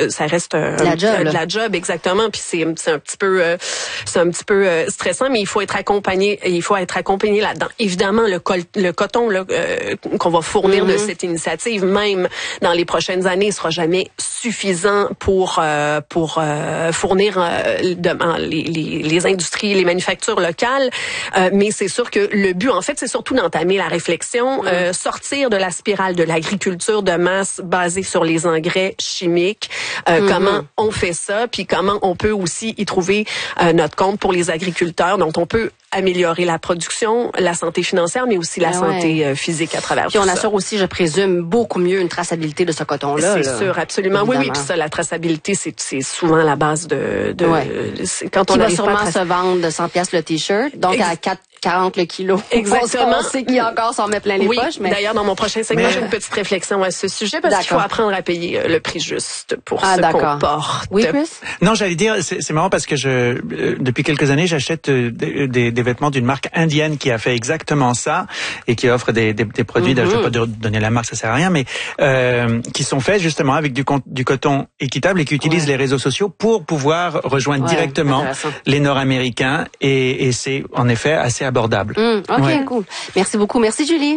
ça reste de la job exactement. Puis c'est un petit peu stressant, mais il faut être accompagné là-dedans. Évidemment, le coton là, qu'on va fournir de cette initiative, même dans les prochaines années, sera jamais suffisant pour fournir les industries, les manufactures locales. Mais c'est sûr que le but, en fait, c'est surtout d'entamer la réflexion, sortir de la spirale de l'agriculture de masse basée sur les engrais chimiques. Comment on fait ça, puis comment on peut aussi y trouver notre compte pour les agriculteurs. Donc, on peut améliorer la production, la santé financière, mais aussi la santé physique à travers puis tout ça. Puis on assure aussi, je présume, beaucoup mieux une traçabilité de ce coton-là. C'est sûr, absolument. Évidemment. Oui, puis ça, la traçabilité, c'est souvent la base de quand on va arrive sûrement pas à se vendre de 100 pièces le t-shirt, donc à 4,40 le kilo. Exactement. On sait qu'il y a encore s'en met plein les poches. Mais... D'ailleurs, dans mon prochain segment, j'ai une petite réflexion à ce sujet parce qu'il faut apprendre à payer le prix juste pour ce qu'on porte. Oui, Chris? Non, j'allais dire, c'est marrant parce que depuis quelques années, j'achète des vêtements d'une marque indienne qui a fait exactement ça et qui offre des produits, je ne vais pas donner la marque, ça sert à rien, mais qui sont faits justement avec du coton équitable et qui utilisent les réseaux sociaux pour pouvoir rejoindre directement les Nord-Américains et c'est en effet assez abordable. OK, cool. Merci beaucoup. Merci, Julie.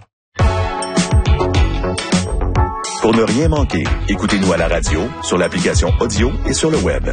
Pour ne rien manquer, écoutez-nous à la radio, sur l'application audio et sur le web.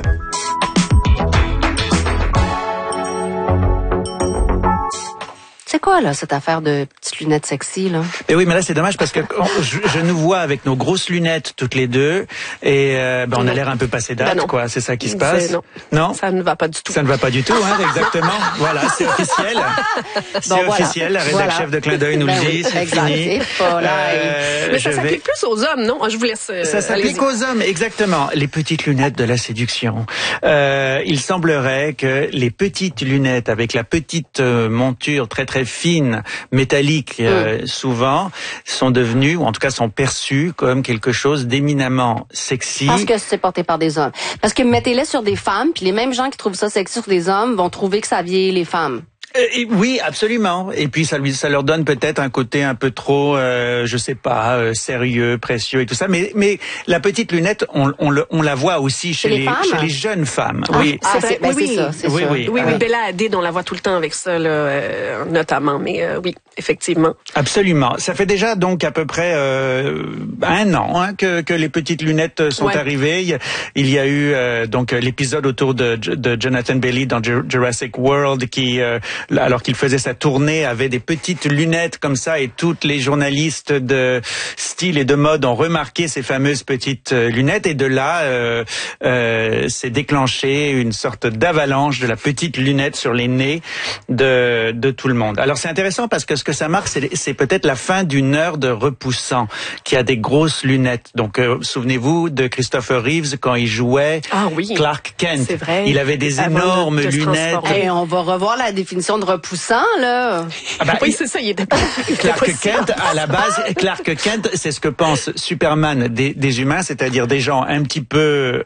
C'est quoi, là, cette affaire de petites lunettes sexy, là? Et oui, mais là, c'est dommage parce que je nous vois avec nos grosses lunettes toutes les deux et on a l'air un peu passé date, quoi. C'est ça qui se passe? Non? Ça ne va pas du tout. Ça ne va pas du tout, hein, exactement. Voilà, c'est officiel. C'est officiel. La rédac chef de Clin d'œil nous le dit, c'est fini. Mais ça s'applique plus aux hommes, non? Je vous laisse. Ça s'applique aux hommes, exactement. Les petites lunettes de la séduction. Il semblerait que les petites lunettes avec la petite monture très fines, métalliques souvent, sont devenues, ou en tout cas sont perçues comme quelque chose d'éminemment sexy. Parce que c'est porté par des hommes. Parce que mettez-les sur des femmes, puis les mêmes gens qui trouvent ça sexy sur des hommes vont trouver que ça vieillit les femmes. Oui, absolument. Et puis ça leur donne peut-être un côté un peu trop, je sais pas, sérieux, précieux et tout ça. Mais la petite lunette, on la voit aussi chez les jeunes femmes. Oui, c'est ça. C'est sûr. Oui, Bella Hadid, on la voit tout le temps avec ça, là, notamment. Mais oui, effectivement. Absolument. Ça fait déjà donc à peu près 1 an que les petites lunettes sont arrivées. Il y a eu donc l'épisode autour de Jonathan Bailey dans Jurassic World qui alors qu'il faisait sa tournée, avait des petites lunettes comme ça et toutes les journalistes de style et de mode ont remarqué ces fameuses petites lunettes et de là s'est déclenché une sorte d'avalanche de la petite lunette sur les nez de tout le monde. Alors c'est intéressant parce que ce que ça marque, c'est peut-être la fin d'une heure de repoussant qui a des grosses lunettes. Donc souvenez-vous de Christopher Reeves quand il jouait Clark Kent. C'est vrai. Il avait des énormes lunettes. Et on va revoir la définition de repoussant, là. Oui, c'est ça, il était pas... Clark Kent, à la base, Clark Kent, c'est ce que pense Superman des humains, c'est-à-dire des gens un petit peu,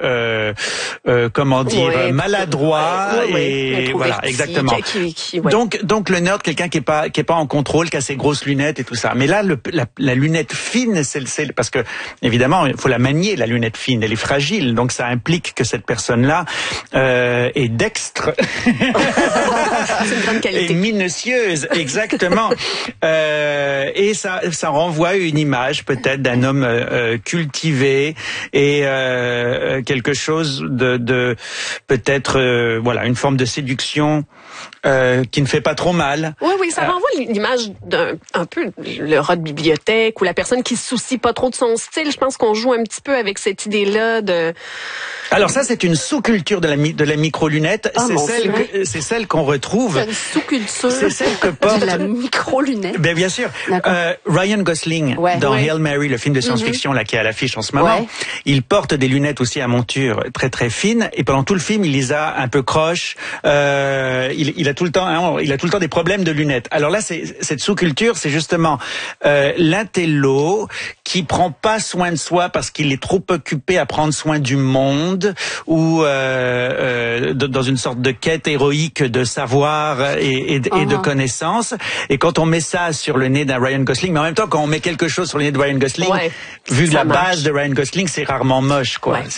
maladroits et voilà, exactement. Donc le nerd, quelqu'un qui est pas en contrôle, qui a ses grosses lunettes et tout ça. Mais là, la lunette fine, c'est parce que évidemment, il faut la manier, la lunette fine, elle est fragile, donc ça implique que cette personne-là est dextre. C'est une grande qualité. Et minutieuse, exactement. Et ça renvoie une image peut-être d'un homme cultivé et quelque chose de peut-être une forme de séduction qui ne fait pas trop mal. Oui, ça renvoie l'image d'un peu le rat de bibliothèque ou la personne qui se soucie pas trop de son style. Je pense qu'on joue un petit peu avec cette idée-là de... Alors ça, c'est une sous-culture de la micro-lunette. C'est celle qu'on retrouve. C'est une sous-culture. C'est celle que porte... de la micro-lunette. Bien sûr. Ryan Gosling, dans Hail Mary, le film de science-fiction là qui est à l'affiche en ce moment, il porte des lunettes aussi à monture très très fines et pendant tout le film, il les a un peu croches. Il a tout le temps des problèmes de lunettes. Alors là, cette sous-culture, c'est justement l'intello qui prend pas soin de soi parce qu'il est trop occupé à prendre soin du monde ou dans une sorte de quête héroïque de savoir et de connaissances. Et quand on met ça sur le nez d'un Ryan Gosling, mais en même temps, quand on met quelque chose sur le nez de Ryan Gosling, vu la base de Ryan Gosling, c'est rarement moche, quoi.